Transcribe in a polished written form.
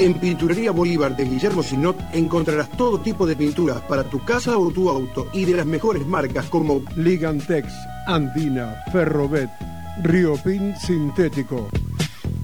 En Pinturería Bolívar de Guillermo Sinot encontrarás todo tipo de pinturas para tu casa o tu auto y de las mejores marcas como Ligantex, Andina, Ferrobet, Riopin Sintético.